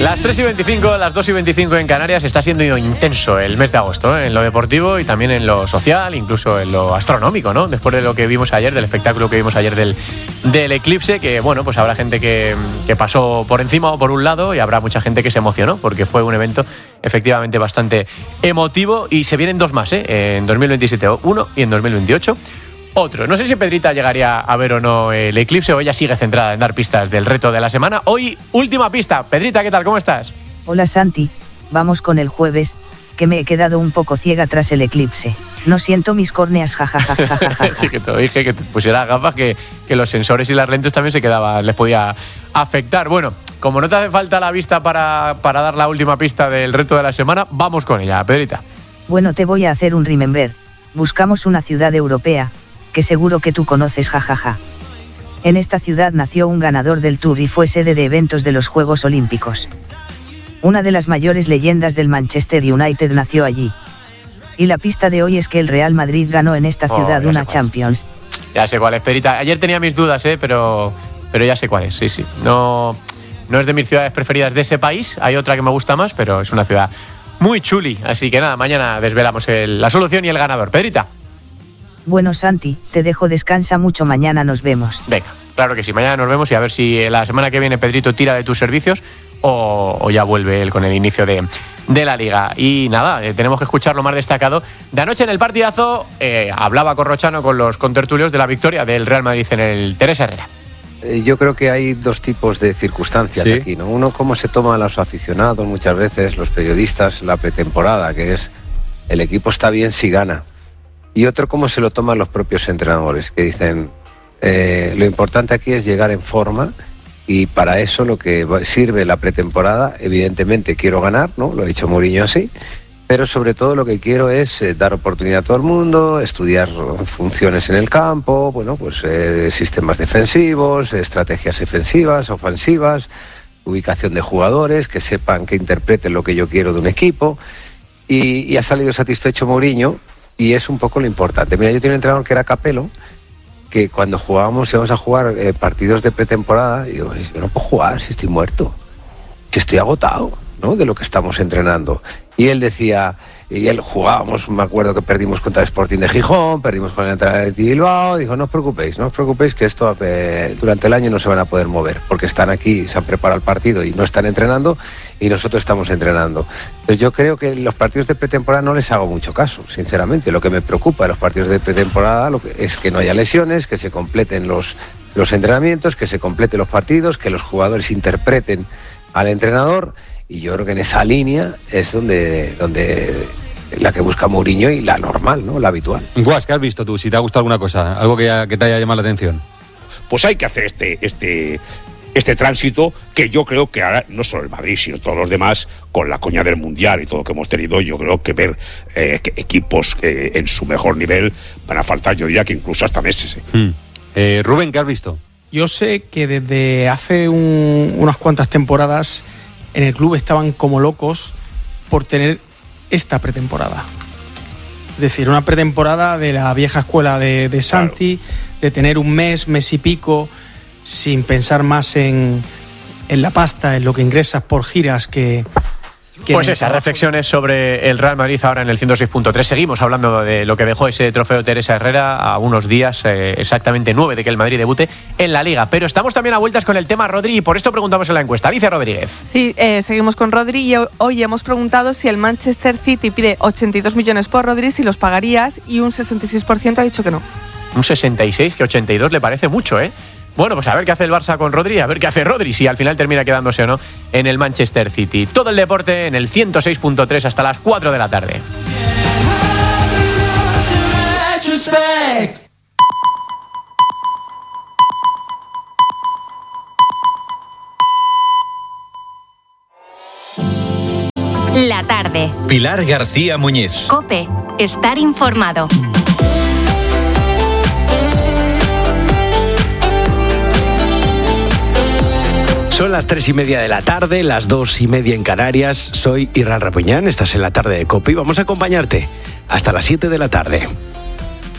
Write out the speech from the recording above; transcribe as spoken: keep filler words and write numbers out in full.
Las tres y veinticinco, las dos y veinticinco en Canarias. Está siendo intenso el mes de agosto, ¿eh? En lo deportivo y también en lo social, incluso en lo astronómico, ¿no? Después de lo que vimos ayer, del espectáculo que vimos ayer del, del eclipse, que bueno, pues habrá gente que, que pasó por encima o por un lado y habrá mucha gente que se emocionó porque fue un evento efectivamente bastante emotivo y se vienen dos más, ¿eh? En dos mil veintisiete uno y en dos mil veintiocho otro. No sé si Pedrita llegaría a ver o no el eclipse o ella sigue centrada en dar pistas del reto de la semana. Hoy, última pista. Pedrita, ¿qué tal? ¿Cómo estás? Hola Santi, vamos con el jueves, que me he quedado un poco ciega tras el eclipse. No siento mis córneas, jajajajaja. Sí, que te dije que te pusieras gafas, que, que los sensores y las lentes también se quedaban, les podía afectar. Bueno, como no te hace falta la vista para, para dar la última pista del reto de la semana, vamos con ella, Pedrita. Bueno, te voy a hacer un remember. Buscamos una ciudad europea, que seguro que tú conoces, jajaja. En esta ciudad nació un ganador del Tour y fue sede de eventos de los Juegos Olímpicos. Una de las mayores leyendas del Manchester United nació allí. Y la pista de hoy es que el Real Madrid ganó en esta ciudad oh, una Champions. Ya sé cuál es, Pedrita. Ayer tenía mis dudas, ¿eh? pero, pero ya sé cuál es, sí, sí. No, no es de mis ciudades preferidas de ese país, hay otra que me gusta más, pero es una ciudad muy chuli. Así que nada, mañana desvelamos el, la solución y el ganador. Pedrita. Bueno, Santi, te dejo, descansa mucho, mañana nos vemos. Venga, claro que sí, mañana nos vemos y a ver si la semana que viene Pedrito tira de tus servicios o, o ya vuelve él con el inicio de, de la Liga. Y nada, eh, tenemos que escuchar lo más destacado. De anoche en el partidazo eh, hablaba Corrochano con los contertulios de la victoria del Real Madrid en el Teresa Herrera. Yo creo que hay dos tipos de circunstancias ¿Sí? aquí, ¿no? Uno, cómo se toman los aficionados, muchas veces los periodistas, la pretemporada, que es el equipo está bien si gana. Y otro, cómo se lo toman los propios entrenadores, que dicen, eh, lo importante aquí es llegar en forma y para eso lo que sirve la pretemporada, evidentemente quiero ganar, ¿no? Lo ha dicho Mourinho así, pero sobre todo lo que quiero es eh, dar oportunidad a todo el mundo, estudiar funciones en el campo, bueno, pues eh, sistemas defensivos, estrategias defensivas, ofensivas, ubicación de jugadores, que sepan, que interpreten lo que yo quiero de un equipo. Y, y ha salido satisfecho Mourinho. Y es un poco lo importante. Mira, yo tenía un entrenador que era Capello, que cuando jugábamos, íbamos a jugar eh, partidos de pretemporada, y digo, yo no puedo jugar si estoy muerto, si estoy agotado, ¿no? De lo que estamos entrenando. Y él decía, y él jugábamos, me acuerdo que perdimos contra el Sporting de Gijón, perdimos con el Athletic de Bilbao, dijo, no os preocupéis, no os preocupéis que esto eh, durante el año no se van a poder mover, porque están aquí, se han preparado el partido y no están entrenando, y nosotros estamos entrenando. Entonces yo creo que los partidos de pretemporada no les hago mucho caso, sinceramente. Lo que me preocupa de los partidos de pretemporada lo que, es que no haya lesiones, que se completen los, los entrenamientos, que se completen los partidos, que los jugadores interpreten al entrenador. Y yo creo que en esa línea es donde, donde la que busca Mourinho y la normal, ¿no? La habitual. Guas, ¿qué has visto tú? Si te ha gustado alguna cosa, algo que, ya, que te haya llamado la atención. Pues hay que hacer este, este, este tránsito que yo creo que ahora, no solo el Madrid, sino todos los demás, con la coña del Mundial y todo lo que hemos tenido, yo creo que ver eh, que equipos que en su mejor nivel van a faltar, yo diría que incluso hasta meses. ¿eh? Hmm. Eh, Rubén, ¿qué has visto? Yo sé que desde hace un, unas cuantas temporadas en el club estaban como locos por tener esta pretemporada. Es decir, una pretemporada de la vieja escuela de, de Santi, claro. De tener un mes, mes y pico, sin pensar más en, en la pasta, en lo que ingresas por giras que... que pues esas reflexiones sobre el Real Madrid ahora en el ciento seis punto tres. Seguimos hablando de lo que dejó ese trofeo Teresa Herrera a unos días, eh, exactamente nueve, de que el Madrid debute en la Liga. Pero estamos también a vueltas con el tema Rodri y por esto preguntamos en la encuesta. Alicia Rodríguez. Sí, eh, seguimos con Rodri y hoy hemos preguntado si el Manchester City pide ochenta y dos millones por Rodri, si los pagarías, y un sesenta y seis por ciento ha dicho que no. Un sesenta y seis, que ochenta y dos le parece mucho, ¿eh? Bueno, pues a ver qué hace el Barça con Rodri, a ver qué hace Rodri, si al final termina quedándose o no en el Manchester City. Todo el deporte en el ciento seis punto tres hasta las cuatro de la tarde. La tarde. Pilar García Muñiz. COPE. Estar informado. Son las tres y media de la tarde, las dos y media en Canarias. Soy Irán Rapuñán, estás en la tarde de COPE y vamos a acompañarte hasta las siete de la tarde.